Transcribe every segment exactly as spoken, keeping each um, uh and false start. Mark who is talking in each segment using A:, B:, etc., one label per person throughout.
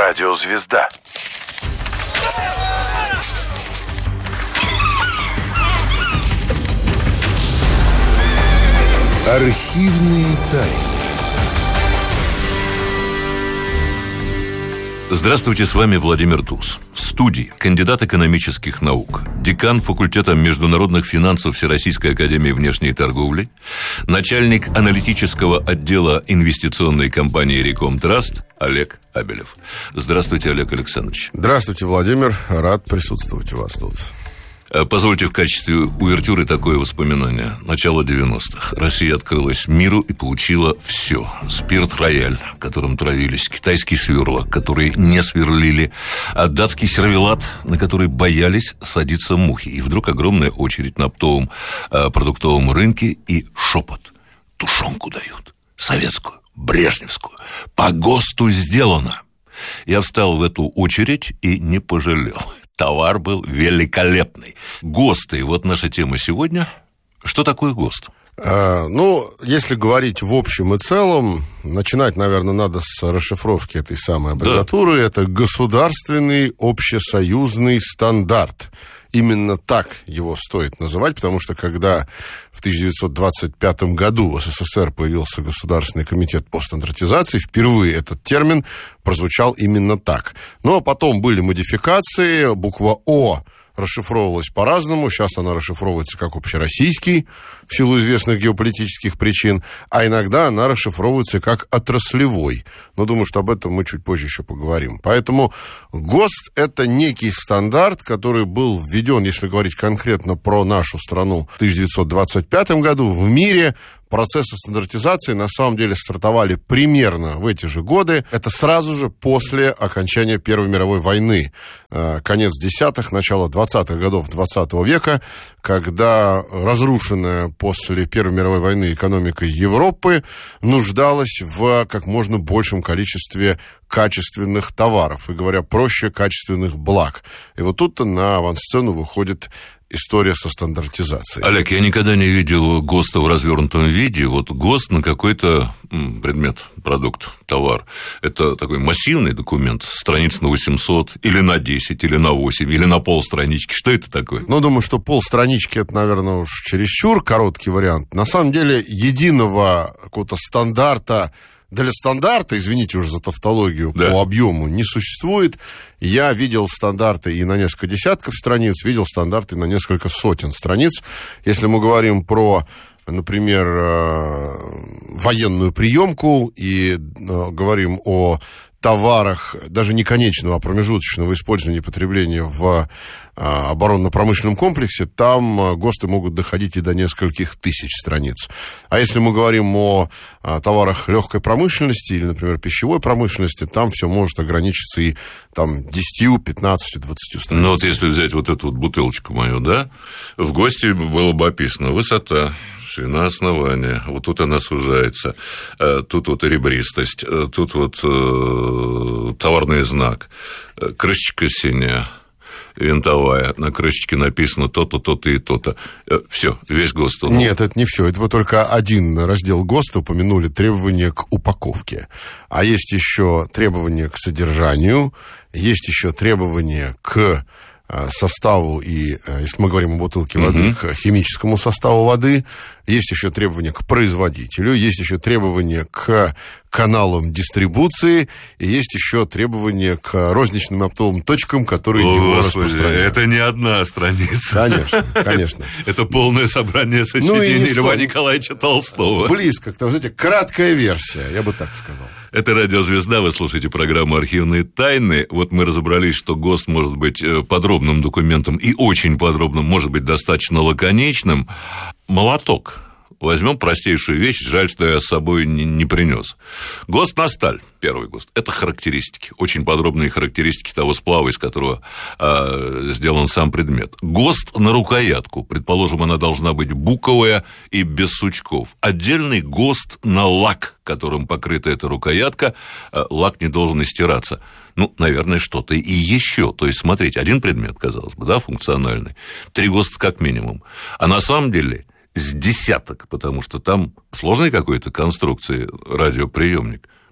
A: Радиозвезда. Архивные тайны.
B: Здравствуйте, с вами Владимир Туз. В студии кандидат экономических наук, декан факультета международных финансов Всероссийской академии внешней торговли, начальник аналитического отдела инвестиционной компании Рекомтраст Олег Абелев. Здравствуйте, Олег Александрович.
C: Здравствуйте, Владимир. Рад присутствовать у вас тут.
B: Позвольте в качестве увертюры такое воспоминание. Начало девяностых. Россия открылась миру и получила все. Спирт-рояль, которым травились, китайский сверлок, который не сверлили, а датский сервелат, на который боялись садиться мухи. И вдруг огромная очередь на оптовом а, продуктовом рынке и шепот. Тушенку дают. Советскую, брежневскую. По ГОСТу сделано. Я встал в эту очередь и не пожалел. Товар был великолепный. ГОСТы. Вот наша тема сегодня. Что такое ГОСТ?
C: А, ну, если говорить в общем и целом, начинать, наверное, надо с расшифровки этой самой аббревиатуры. Да. Это государственный общесоюзный стандарт. Именно так его стоит называть, потому что когда в тысяча девятьсот двадцать пятом году в СССР появился Государственный комитет по стандартизации, впервые этот термин прозвучал именно так. Ну, а потом были модификации, буква «О» расшифровывалась по-разному, сейчас она расшифровывается как общероссийский, в силу известных геополитических причин, а иногда она расшифровывается как отраслевой. Но думаю, что об этом мы чуть позже еще поговорим. Поэтому ГОСТ – это некий стандарт, который был введен, если говорить конкретно про нашу страну, в тысяча девятьсот двадцать пятом году в мире. Процессы стандартизации на самом деле стартовали примерно в эти же годы. Это сразу же после окончания Первой мировой войны. Конец десятых, начало двадцатых годов двадцатого века, когда разрушенная после Первой мировой войны экономика Европы нуждалась в как можно большем количестве качественных товаров. И, говоря проще, качественных благ. И вот тут-то на авансцену выходит история со стандартизацией.
B: Олег, я никогда не видел ГОСТа в развернутом виде. Вот ГОСТ на какой-то м, предмет, продукт, товар. Это такой массивный документ, страниц на восемьсот, или на десять, или на восемь, или на полстранички. Что это такое?
C: Ну, думаю, что полстранички – это, наверное, уж чересчур короткий вариант. На самом деле, единого какого-то стандарта для стандарта, извините уже за тавтологию, да, по объему не существует. Я видел стандарты и на несколько десятков страниц, видел стандарты на несколько сотен страниц. Если мы говорим про, например, военную приемку и говорим о товарах, даже не конечного, а промежуточного использования и потребления в а, оборонно-промышленном комплексе, там ГОСТы могут доходить и до нескольких тысяч страниц. А если мы говорим о а, товарах легкой промышленности или, например, пищевой промышленности, там все может ограничиться и там десятью, пятнадцатью, двадцатью страниц.
B: Ну вот если взять вот эту вот бутылочку мою, да, в ГОСТе было бы описано высота, ширина основания, вот тут она сужается, тут вот ребристость, тут вот э, товарный знак, крышечка синяя, винтовая, на крышечке написано то-то, то-то и то-то. Все, весь ГОСТ.
C: Нет, это не все. Это вы только один раздел ГОСТа упомянули, требования к упаковке. А есть еще требования к содержанию, есть еще требования к составу и, если мы говорим о бутылке воды, uh-huh. к химическому составу воды, есть еще требования к производителю, есть еще требования к каналам дистрибуции, и есть еще требования к розничным оптовым точкам, которые
B: О,
C: его
B: Господи,
C: распространяют.
B: Это не одна страница.
C: Конечно, конечно.
B: Это полное собрание сочинений Льва Николаевича Толстого.
C: Близко, к тому, знаете, краткая версия, я бы так сказал.
B: Это «Радиозвезда», вы слушаете программу «Архивные тайны». Вот мы разобрались, что ГОСТ может быть подробным документом и очень подробным, может быть достаточно лаконичным. Молоток. Возьмем простейшую вещь, жаль, что я с собой не, не принес. ГОСТ на сталь, первый ГОСТ, это характеристики, очень подробные характеристики того сплава, из которого э, сделан сам предмет. ГОСТ на рукоятку, предположим, она должна быть буковая и без сучков. Отдельный ГОСТ на лак, которым покрыта эта рукоятка, э, лак не должен истираться. Ну, наверное, что-то и еще. То есть, смотрите, один предмет, казалось бы, да, функциональный, три ГОСТа как минимум. А на самом деле с десяток, потому что там сложной какой-то конструкции радиоприемник.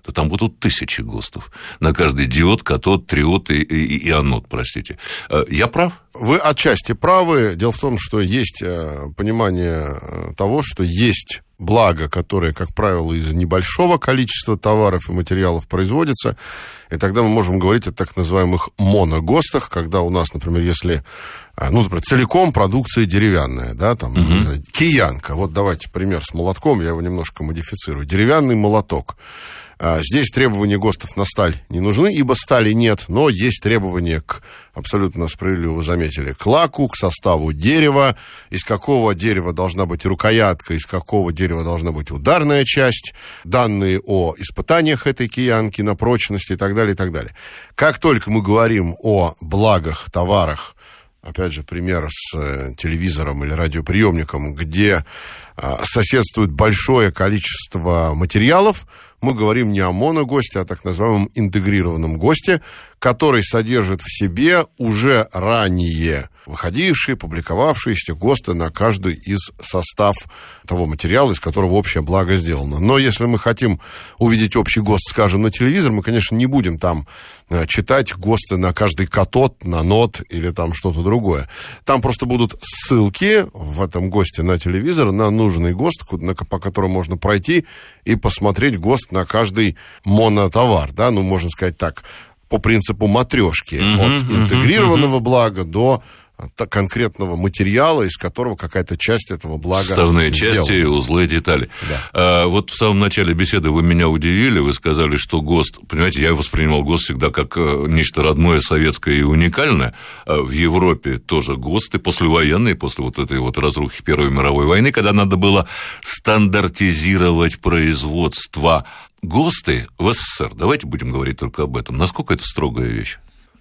B: то там будут тысячи ГОСТов. На каждый диод, катод, триод и, и, и анод, простите. Я прав?
C: Вы отчасти правы. Дело в том, что есть понимание того, что есть благо, которое, как правило, из небольшого количества товаров и материалов производится, и тогда мы можем говорить о так называемых моногостах, когда у нас, например, если, ну, например, целиком продукция деревянная, да, там, uh-huh. киянка, вот давайте пример с молотком, я его немножко модифицирую, деревянный молоток. Здесь требования ГОСТов на сталь не нужны, ибо стали нет, но есть требования к, абсолютно справедливо вы заметили, к лаку, к составу дерева, из какого дерева должна быть рукоятка, из какого дерева должна быть ударная часть, данные о испытаниях этой киянки на прочность и так далее, и так далее. Как только мы говорим о благах, товарах, опять же, пример с телевизором или радиоприемником, где соседствует большое количество материалов, мы говорим не о моногосте, а о так называемом интегрированном госте, который содержит в себе уже ранее выходившие, публиковавшиеся ГОСТы на каждый из состав того материала, из которого общее благо сделано. Но если мы хотим увидеть общий ГОСТ, скажем, на телевизор, мы, конечно, не будем там читать ГОСТы на каждый катод, на нод или там что-то другое. Там просто будут ссылки в этом ГОСТе на телевизор на нужный ГОСТ, по которому можно пройти и посмотреть ГОСТ на каждый монотовар, да, ну, можно сказать так, по принципу матрешки, uh-huh, от интегрированного uh-huh. блага до конкретного материала, из которого какая-то часть этого блага
B: составные
C: сделана.
B: Части, узлы, детали. Да. А, вот в самом начале беседы вы меня удивили, вы сказали, что ГОСТ, понимаете, я воспринимал ГОСТ всегда как нечто родное, советское и уникальное. А в Европе тоже ГОСТы послевоенные, после вот этой вот разрухи Первой мировой войны, когда надо было стандартизировать производство. ГОСТы в СССР, давайте будем говорить только об этом, насколько это строгая вещь?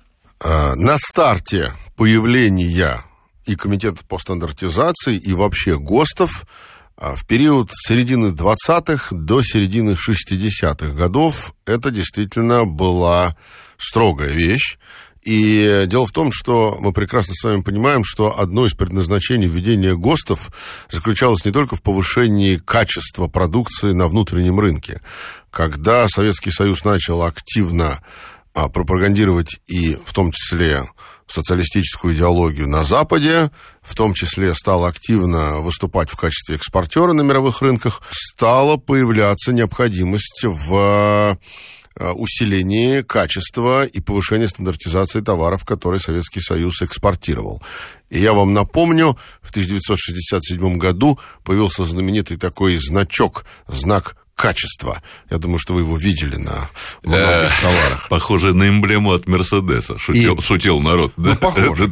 C: На старте появления и Комитета по стандартизации, и вообще ГОСТов в период с середины двадцатых до середины шестидесятых годов это действительно была строгая вещь. И дело в том, что мы прекрасно с вами понимаем, что одно из предназначений введения ГОСТов заключалось не только в повышении качества продукции на внутреннем рынке. Когда Советский Союз начал активно а, пропагандировать и в том числе социалистическую идеологию на Западе, в том числе стал активно выступать в качестве экспортера на мировых рынках, стала появляться необходимость в усилении качества и повышении стандартизации товаров, которые Советский Союз экспортировал. И я вам напомню, в тысяча девятьсот шестьдесят седьмом году появился знаменитый такой значок, знак качества. Я думаю, что вы его видели на многих товарах.
B: Похоже на эмблему от Мерседеса. Шутил, и... шутил народ.
C: Ну, похоже.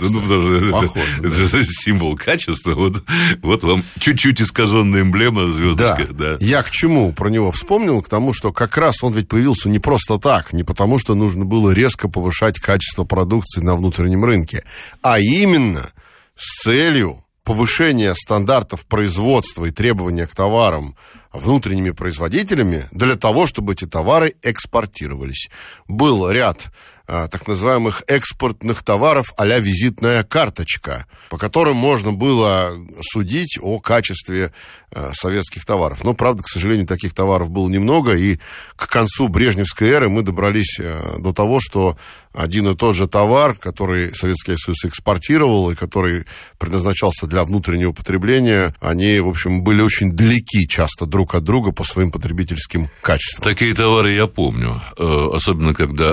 B: Это же символ качества. Вот, вот вам чуть-чуть искаженная эмблема звездочка.
C: Да. да. Я к чему про него вспомнил? К тому, что как раз он ведь появился не просто так, не потому, что нужно было резко повышать качество продукции на внутреннем рынке, а именно с целью повышения стандартов производства и требования к товарам внутренними производителями для того, чтобы эти товары экспортировались. Был ряд а, так называемых экспортных товаров а-ля визитная карточка, по которым можно было судить о качестве а, советских товаров. Но, правда, к сожалению, таких товаров было немного, и к концу брежневской эры мы добрались а, до того, что один и тот же товар, который Советский Союз экспортировал и который предназначался для внутреннего потребления, они, в общем, были очень далеки часто друг от друга по своим потребительским качествам.
B: Такие товары я помню, особенно когда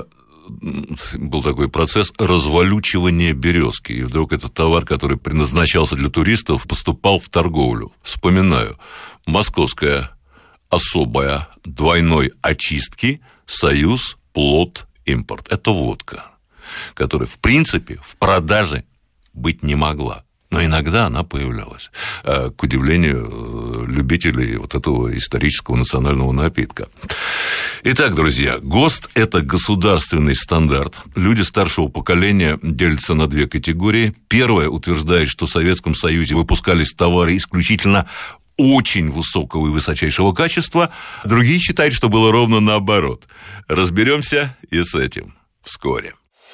B: был такой процесс развалючивания березки, и вдруг этот товар, который предназначался для туристов, поступал в торговлю. Вспоминаю, московская особая двойной очистки «Союз Плод Импорт». Это водка, которая, в принципе, в продаже быть не могла. Но иногда она появлялась, к удивлению любителей вот этого исторического национального напитка. Итак, друзья, ГОСТ – это государственный стандарт. Люди старшего поколения делятся на две категории. Первая утверждает, что в Советском Союзе выпускались товары исключительно очень высокого и высочайшего качества. Другие считают, что было ровно наоборот. Разберемся и с этим вскоре.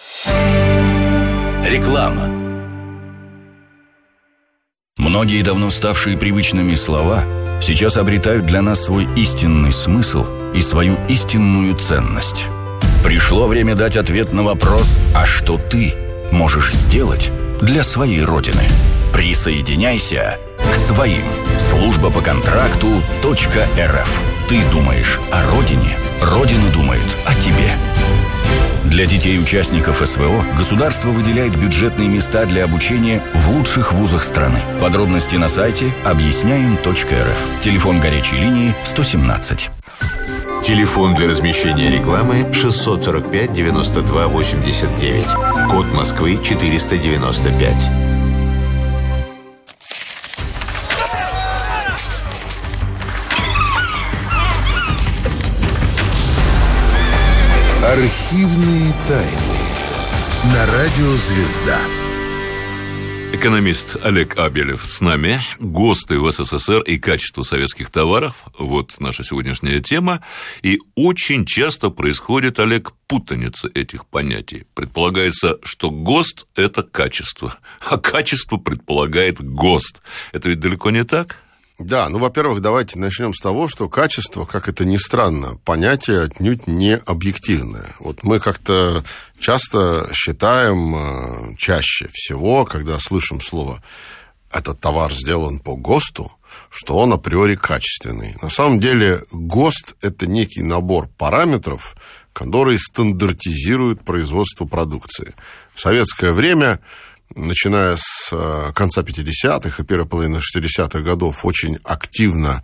D: Реклама. Многие давно ставшие привычными слова сейчас обретают для нас свой истинный смысл и свою истинную ценность. Пришло время дать ответ на вопрос: а что ты можешь сделать для своей Родины? Присоединяйся к своим. Служба по контракту .рф. Ты думаешь о Родине, Родина думает о тебе. Для детей-участников СВО государство выделяет бюджетные места для обучения в лучших вузах страны. Подробности на сайте объясняем точка эр эф. Телефон горячей линии сто семнадцать.
E: Телефон для размещения рекламы шестьсот сорок пять девяносто два восемьдесят девять. Код Москвы четыреста девяносто пять.
A: Архивные тайны на радио «Звезда».
B: Экономист Олег Абелев с нами. ГОСТы в СССР и качество советских товаров. Вот наша сегодняшняя тема. И очень часто происходит, Олег, путаница этих понятий. Предполагается, что ГОСТ – это качество, а качество предполагает ГОСТ. Это ведь далеко не так?
C: Да, ну, во-первых, давайте начнем с того, что качество, как это ни странно, понятие отнюдь не объективное. Вот мы как-то часто считаем, чаще всего, когда слышим слово «этот товар сделан по ГОСТу», что он априори качественный. На самом деле ГОСТ – это некий набор параметров, которые стандартизируют производство продукции. В советское время, начиная с конца пятидесятых и первой половины шестидесятых годов, очень активно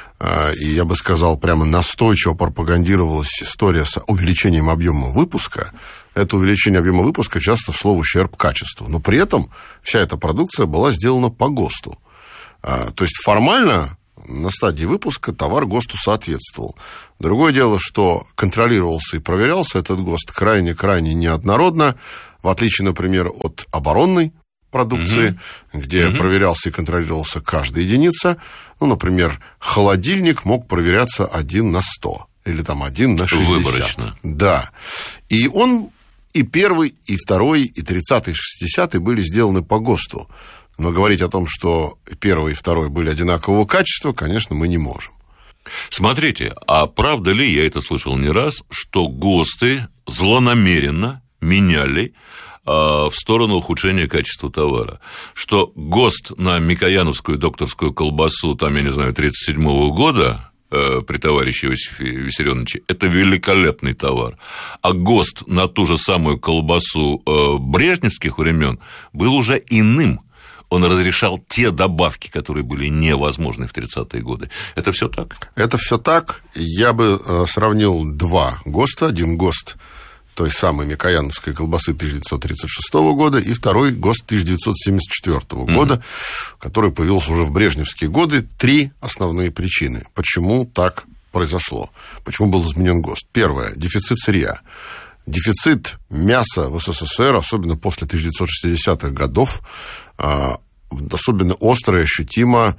C: и, я бы сказал, прямо настойчиво пропагандировалась история с увеличением объема выпуска. Это увеличение объема выпуска часто шло в ущерб качеству. Но при этом вся эта продукция была сделана по ГОСТу. То есть формально на стадии выпуска товар ГОСТу соответствовал. Другое дело, что контролировался и проверялся этот ГОСТ крайне-крайне неоднородно, в отличие, например, от оборонной продукции, mm-hmm. где mm-hmm. проверялся и контролировался каждая единица. Ну, например, холодильник мог проверяться один на сто или там один на шестьдесят.
B: Выборочно.
C: Да. И он и первый, и второй, и тридцатый, и шестидесятый были сделаны по ГОСТу. Но говорить о том, что первый и второй были одинакового качества, конечно, мы не можем.
B: Смотрите, а правда ли, я это слышал не раз, что ГОСТы злонамеренно меняли э, в сторону ухудшения качества товара? Что ГОСТ на микояновскую докторскую колбасу, там, я не знаю, тридцать седьмого года, э, при товарище Иосифе Виссарионовиче, это великолепный товар. А ГОСТ на ту же самую колбасу э, брежневских времен был уже иным. Он разрешал те добавки, которые были невозможны в тридцатые годы. Это все так?
C: Это все так. Я бы э, сравнил два ГОСТа. Один ГОСТ той самой микояновской колбасы тысяча девятьсот тридцать шестого года и второй ГОСТ тысяча девятьсот семьдесят четвёртого mm-hmm. года, который появился уже в брежневские годы. Три основные причины, почему так произошло, почему был изменен ГОСТ. Первое – дефицит сырья. Дефицит мяса в СССР, особенно после тысяча девятьсот шестидесятых годов, особенно остро и ощутимо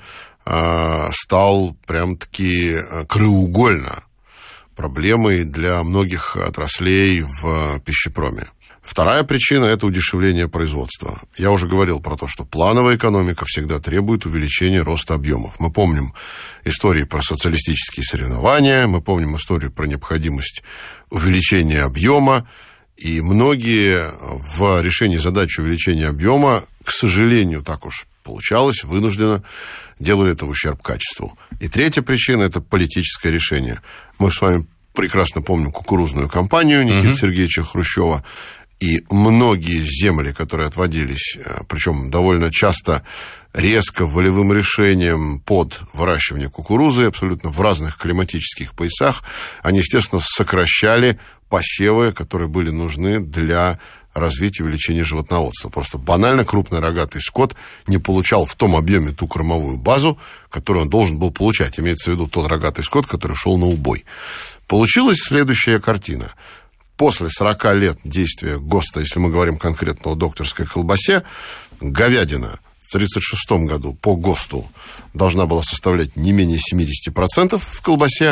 C: стал прям-таки краеугольно проблемой для многих отраслей в пищепроме. Вторая причина – это удешевление производства. Я уже говорил про то, что плановая экономика всегда требует увеличения роста объемов. Мы помним истории про социалистические соревнования, мы помним историю про необходимость увеличения объема, и многие в решении задачи увеличения объема, к сожалению, так уж получалось, вынужденно делали это в ущерб качеству. И третья причина – это политическое решение. Мы с вами прекрасно помним кукурузную кампанию Никиты uh-huh. Сергеевича Хрущева. И многие земли, которые отводились, причем довольно часто резко волевым решением под выращивание кукурузы, абсолютно в разных климатических поясах, они, естественно, сокращали посевы, которые были нужны для развития и увеличения животноводства. Просто банально крупный рогатый скот не получал в том объеме ту кормовую базу, которую он должен был получать. Имеется в виду тот рогатый скот, который шел на убой. Получилась следующая картина. После сорока лет действия ГОСТа, если мы говорим конкретно о докторской колбасе, говядина в тысяча девятьсот тридцать шестом году по ГОСТу должна была составлять не менее семьдесят процентов в колбасе.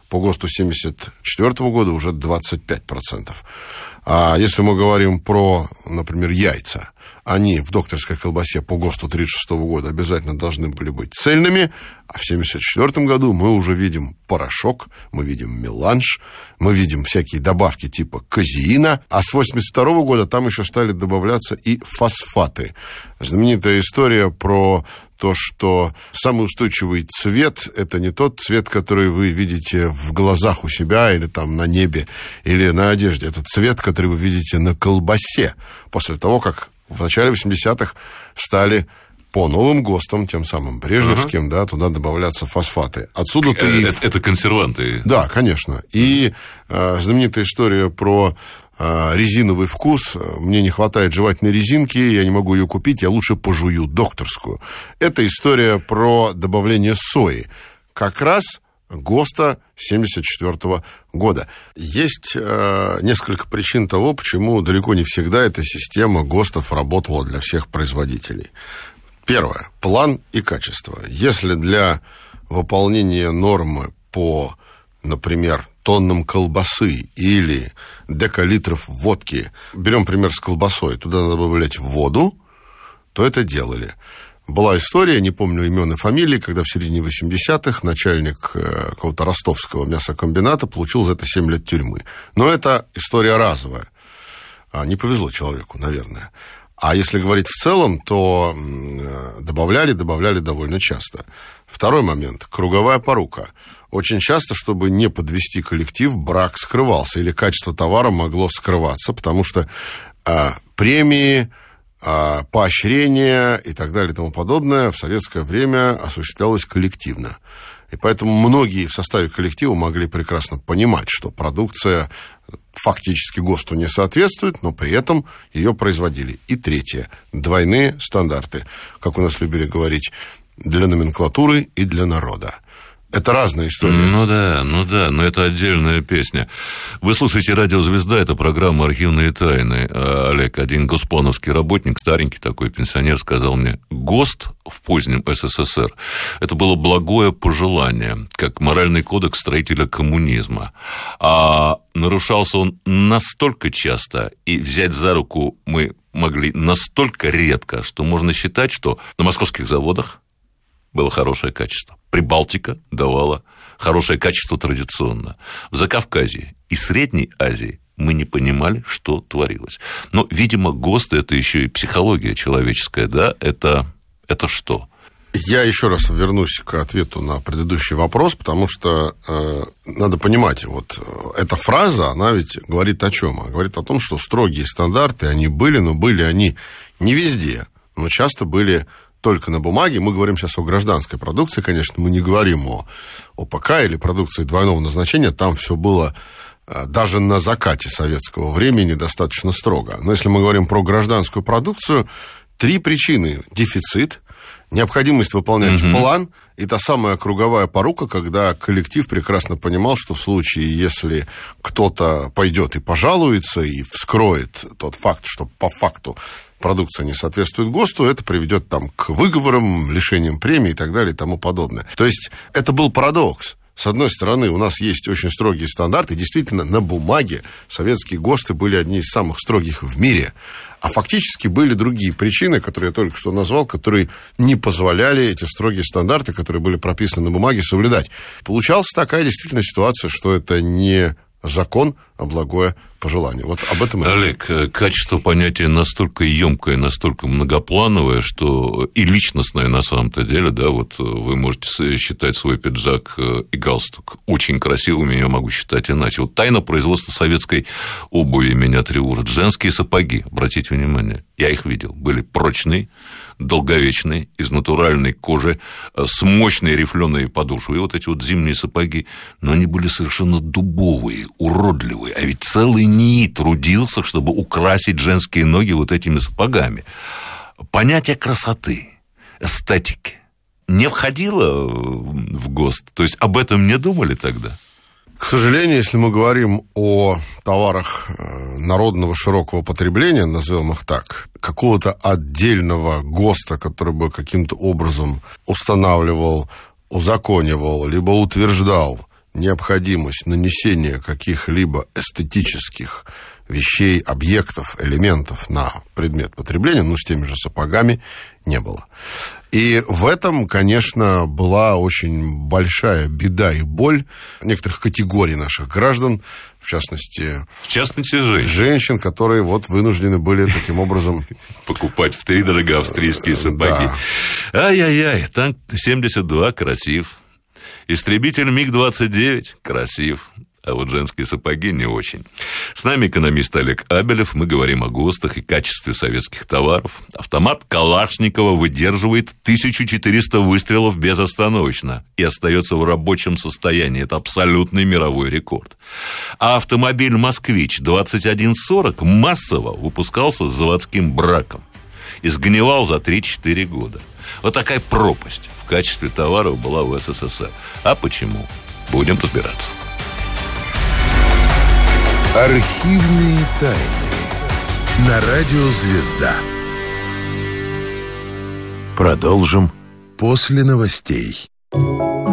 C: по ГОСТу семьдесят четвёртого года уже двадцать пять процентов. А если мы говорим про, например, яйца, они в докторской колбасе по ГОСТу тридцать шестого года обязательно должны были быть цельными, а в семьдесят четвёртом году мы уже видим порошок, мы видим меланж, мы видим всякие добавки типа казеина, а с восемьдесят второго года там еще стали добавляться и фосфаты. Знаменитая история про то, что самый устойчивый цвет – это не тот цвет, который вы видите в глазах у себя или там на небе, или на одежде. Это цвет, который вы видите на колбасе. После того, как в начале восьмидесятых стали по новым ГОСТам, тем самым брежневским, uh-huh. да, туда добавляться фосфаты. Отсюда-то и...
B: Это, это консерванты.
C: Да, конечно. И э, знаменитая история про э, резиновый вкус. Мне не хватает жевательной резинки, я не могу ее купить, я лучше пожую докторскую. Это история про добавление сои. Как раз ГОСТа семьдесят четвёртого года. Есть э, несколько причин того, почему далеко не всегда эта система ГОСТов работала для всех производителей. Первое. План и качество. Если для выполнения нормы по, например, тоннам колбасы или декалитров водки, берем пример с колбасой, туда надо добавлять воду, то это делали. Была история, не помню имен и фамилии, когда в середине восьмидесятых начальник э, какого-то ростовского мясокомбината получил за это семь лет тюрьмы. Но это история разовая. А, не повезло человеку, наверное. А если говорить в целом, то э, добавляли, добавляли довольно часто. Второй момент. Круговая порука. Очень часто, чтобы не подвести коллектив, брак скрывался. Или качество товара могло скрываться, потому что э, премии... поощрение и так далее и тому подобное в советское время осуществлялось коллективно. И поэтому многие в составе коллектива могли прекрасно понимать, что продукция фактически ГОСТу не соответствует, но при этом ее производили. И третье. Двойные стандарты. Как у нас любили говорить, для номенклатуры и для народа. Это разная история.
B: Ну да, ну да, но это отдельная песня. Вы слушаете «Радио Звезда», это программа «Архивные тайны». Олег, один госплановский работник, старенький такой пенсионер, сказал мне, ГОСТ в позднем СССР – это было благое пожелание, как моральный кодекс строителя коммунизма. А нарушался он настолько часто, и взять за руку мы могли настолько редко, что можно считать, что на московских заводах было хорошее качество. Прибалтика давала хорошее качество традиционно. В Закавказье и Средней Азии мы не понимали, что творилось. Но, видимо, ГОСТ – это еще и психология человеческая, да? Это, это что?
C: Я еще раз вернусь к ответу на предыдущий вопрос, потому что э, надо понимать, вот эта фраза, она ведь говорит о чем? Она говорит о том, что строгие стандарты, они были, но были они не везде, но часто были только на бумаге. Мы говорим сейчас о гражданской продукции, конечно, мы не говорим о ОПК или продукции двойного назначения, там все было даже на закате советского времени достаточно строго. Но если мы говорим про гражданскую продукцию, три причины: дефицит, необходимость выполнять mm-hmm. план и та самая круговая порука, когда коллектив прекрасно понимал, что в случае, если кто-то пойдет и пожалуется, и вскроет тот факт, что по факту продукция не соответствует ГОСТу, это приведет там к выговорам, лишениям премии и так далее и тому подобное. То есть это был парадокс. С одной стороны, у нас есть очень строгие стандарты, действительно, на бумаге советские ГОСТы были одни из самых строгих в мире. А фактически были другие причины, которые я только что назвал, которые не позволяли эти строгие стандарты, которые были прописаны на бумаге, соблюдать. Получалась такая действительно ситуация, что это не закон, а благое пожелание. Вот об этом...
B: Олег, качество понятия настолько емкое, настолько многоплановое, что и личностное на самом-то деле, да, вот вы можете считать свой пиджак и галстук очень красивыми, я могу считать иначе. Вот тайна производства советской обуви меня тревожит. Женские сапоги, обратите внимание, я их видел, были прочные, долговечные, из натуральной кожи, с мощной рифленой подошвой, и вот эти вот зимние сапоги, но они были совершенно дубовые, уродливые, а ведь целый НИИ трудился, чтобы украсить женские ноги вот этими сапогами. Понятие красоты, эстетики не входило в ГОСТ, то есть об этом не думали тогда?
C: К сожалению, если мы говорим о товарах народного широкого потребления, назовем их так, какого-то отдельного ГОСТа, который бы каким-то образом устанавливал, узаконивал, либо утверждал необходимость нанесения каких-либо эстетических вещей, объектов, элементов на предмет потребления, ну, с теми же сапогами, не было. И в этом, конечно, была очень большая беда и боль некоторых категорий наших граждан, в частности...
B: В частности, женщин.
C: Женщин, которые вот вынуждены были таким образом...
B: покупать втридорога австрийские сапоги. Да. Ай-яй-яй, танк семьдесят два красив. Истребитель МиГ двадцать девять красив. А вот женские сапоги не очень. С нами экономист Олег Абелев. Мы говорим о ГОСТах и качестве советских товаров. Автомат Калашникова выдерживает тысячу четыреста выстрелов безостановочно и остается в рабочем состоянии. Это абсолютный мировой рекорд. А автомобиль «Москвич» двадцать один сорок массово выпускался с заводским браком и сгнивал за три-четыре года. Вот такая пропасть в качестве товаров была в СССР. А почему? Будем разбираться.
A: Архивные тайны. На радио «Звезда». Продолжим после новостей.